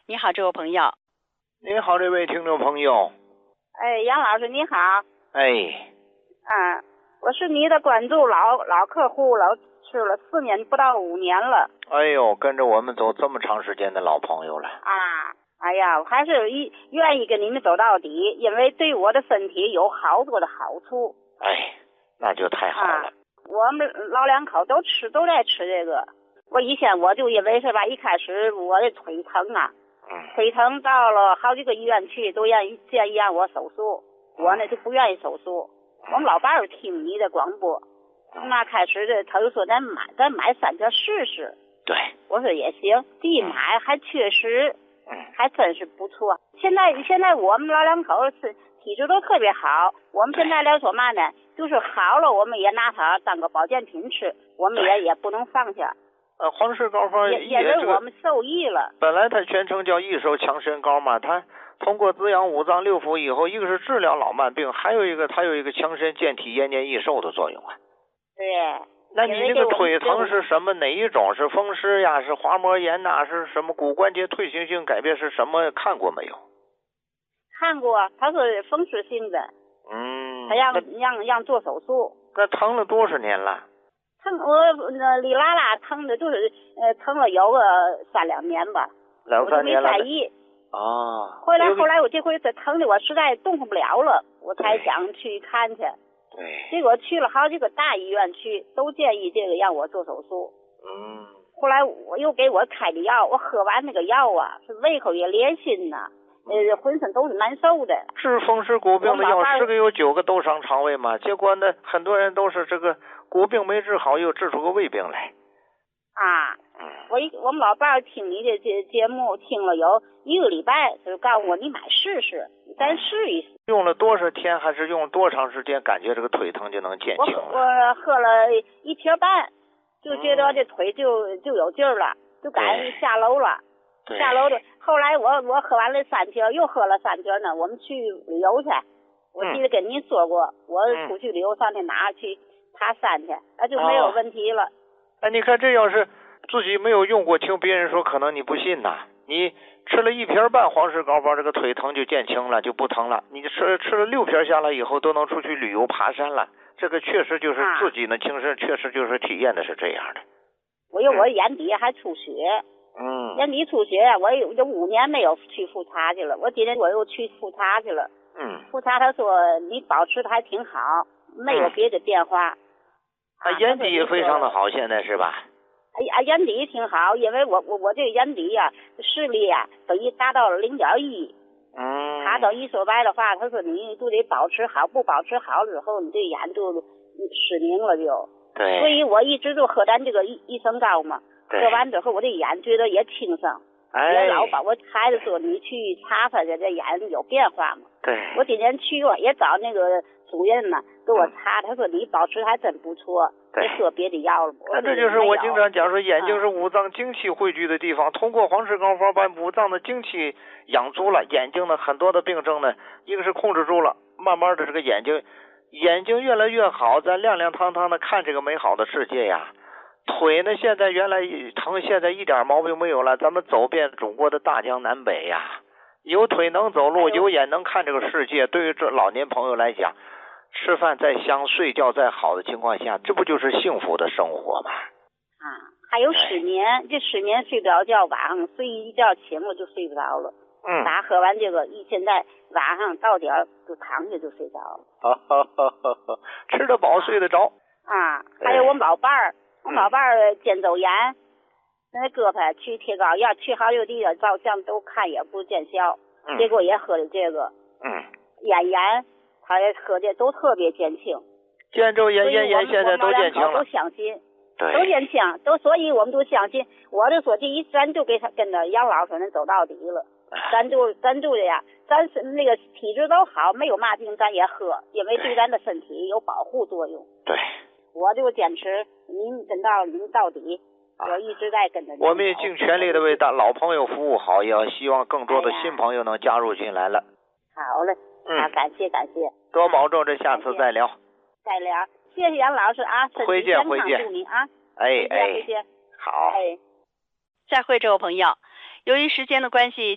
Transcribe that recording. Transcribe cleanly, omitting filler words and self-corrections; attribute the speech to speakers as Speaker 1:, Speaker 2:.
Speaker 1: 你好，这位朋友。
Speaker 2: 你好，这位听众朋友。
Speaker 3: 杨老师你好。我是你的关注老客户了，吃了4年不到5年了。
Speaker 2: 哎呦，跟着我们走这么长时间的老朋友了。
Speaker 3: 哎呀，我还是愿意跟你们走到底，因为对我的身体有好多的好处。
Speaker 2: 那就太好了。
Speaker 3: 我们老两口都在吃这个。我以前我就因为是吧，一开始我的腿疼腿疼到了好几个医院去，都建议让我手术，我呢就不愿意手术。我们老伴儿听你的广播，那开始的他就说咱买3条试试。
Speaker 2: 对，
Speaker 3: 我说也行，一买还确实，还真是不错。现在我们老两口是体质都特别好，我们现在来说嘛呢，就是好了我们也拿它当个保健品吃，我们也不能放下。
Speaker 2: 黄氏膏方
Speaker 3: 也为我们受益了。
Speaker 2: 本来它全称叫益寿强身膏嘛，它通过滋养五脏六腑以后，一个是治疗老慢病，还有一个它有一个强身健体延年益寿的作用啊。
Speaker 3: 对。
Speaker 2: 那你这个腿疼是什么？哪一种？是风湿呀？是滑膜炎呐？是什么骨关节退行性改变？是什么？看过没有？
Speaker 3: 看过，它是风湿性的。他让做手术。
Speaker 2: 那疼了多少年了？
Speaker 3: 我里拉拉疼的，就是疼了有个3-2年吧。
Speaker 2: 2-3年了。
Speaker 3: 我就没在意。后来我这回疼的我实在动弹不了了，我才想去看去。
Speaker 2: 对。
Speaker 3: 结果去了好几个大医院去，都建议这个让我做手术。后来我又给我开的药，我喝完那个药是胃口也连心呐，浑身都是难受的。
Speaker 2: 治风湿骨病的药10个有9个都伤肠胃嘛，结果呢，很多人都是这个骨病没治好，又治出个胃病来。
Speaker 3: 我们老伴儿听你的节目听了有1个礼拜，就告诉我你买试试，咱试一试。
Speaker 2: 用了多少天，还是用多长时间，感觉这个腿疼就能减轻了？
Speaker 3: 我喝了1瓶半，就觉得这腿就有劲儿了，就敢下楼了。下楼的。后来我喝完了3瓶，又喝了3瓶呢。我们去旅游去，我记得跟您说过，我出去旅游上去哪去爬山去，那就没有问题了。
Speaker 2: 你看这要是自己没有用过，听别人说可能你不信呐。你吃了1瓶半黄氏膏方，这个腿疼就减轻了，就不疼了。你吃了6瓶下来以后，都能出去旅游爬山了。这个确实就是自己呢亲身确实就是体验的是这样的。
Speaker 3: 我眼底还出血。眼底出血我有5年没有去复查去了。我今天我又去复查去了。复查他说你保持的还挺好，没有别的变化。
Speaker 2: 眼底也非常的好，现在是吧？
Speaker 3: 眼底挺好，因为我这个眼底视力等于达到了0.1。他等于说白的话，他说你都得保持好，不保持好之后，你这眼就失明了就。
Speaker 2: 对。
Speaker 3: 所以我一直就喝咱这个益生膏嘛。喝完之后，我这眼觉得也清爽。也老把我孩子说你去查查这眼有变化嘛。
Speaker 2: 对。
Speaker 3: 我今天去了，也找那个主任呢，给我查，他说你保持还真不错。别喝别的药了。
Speaker 2: 那这就是我经常讲说，眼睛是五脏精气汇聚的地方。通过黄氏膏方把五脏的精气养足了，眼睛呢很多的病症呢，一个是控制住了，慢慢的这个眼睛越来越好，咱亮亮堂堂的看这个美好的世界呀。腿呢现在原来疼，现在一点毛病没有了。咱们走遍中国的大江南北呀，有腿能走路，有眼能看这个世界。对于这老年朋友来讲，吃饭再香，睡觉再好的情况下，这不就是幸福的生活吗？
Speaker 3: 还有失眠，这失眠睡不着觉，晚上睡一觉醒了就睡不着了。打喝完这个，现在晚上到点就躺下就睡着了。
Speaker 2: 吃得饱睡得着。
Speaker 3: 还有我们老伴儿，肩周炎，那胳膊去贴膏药，去好几地照相都看也不见效，结果也喝的这个。眼炎。他也喝的都特别减轻，
Speaker 2: 肩周炎、咽炎现在都减轻了，
Speaker 3: 都相信，都减轻，所以我们都相信。我就说咱就跟着杨老师能走到底了，咱就这样，咱是那个体质都好，没有嘛病咱也喝，因为对咱的身体有保护作用。
Speaker 2: 对，
Speaker 3: 我就坚持您到底，我一直在跟着您。
Speaker 2: 我们也尽全力的为老朋友服务好，也要希望更多的新朋友能加入进来了。
Speaker 3: 好嘞。感谢，
Speaker 2: 多保重，这下次再聊。
Speaker 3: 谢谢杨老师啊，身体健康，祝您啊。
Speaker 2: 回见。好。
Speaker 1: 再会，这位朋友。由于时间的关系。